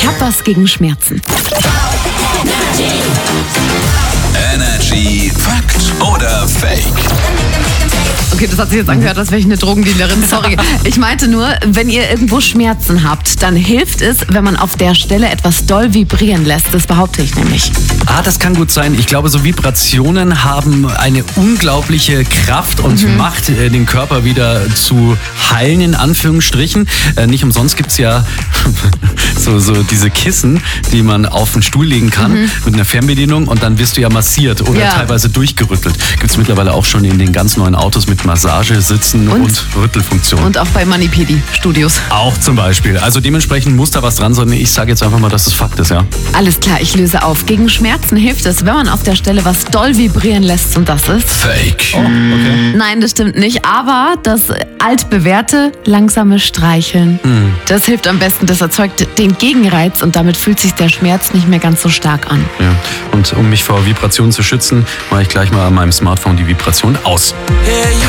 Ich habe was gegen Schmerzen. Energy Fakt oder Fake? Okay, das hat sich jetzt angehört, als wäre ich eine Drogendealerin. Sorry. Ich meinte nur, wenn ihr irgendwo Schmerzen habt, dann hilft es, wenn man auf der Stelle etwas doll vibrieren lässt. Das behaupte ich nämlich. Das kann gut sein. Ich glaube, so Vibrationen haben eine unglaubliche Kraft und Macht, den Körper wieder zu heilen, in Anführungsstrichen. Nicht umsonst gibt's ja so diese Kissen, die man auf den Stuhl legen kann mit einer Fernbedienung und dann wirst du ja massiert oder teilweise durchgerüttelt. Gibt's mittlerweile auch schon in den ganz neuen Autos mit Massage, Sitzen und Rüttelfunktion. Und auch bei Manipedi-Studios. Auch zum Beispiel. Also dementsprechend muss da was dran sein. Ich sage jetzt einfach mal, dass es Fakt ist, ja. Alles klar, ich löse auf. Gegen Schmerzen hilft es, wenn man auf der Stelle was doll vibrieren lässt und das ist... Fake. Oh, okay. Nein, das stimmt nicht, aber das altbewährte langsame Streicheln, das hilft am besten. Das erzeugt den Gegenreiz und damit fühlt sich der Schmerz nicht mehr ganz so stark an. Ja. Und um mich vor Vibrationen zu schützen, mache ich gleich mal an meinem Smartphone die Vibration aus. Yeah, you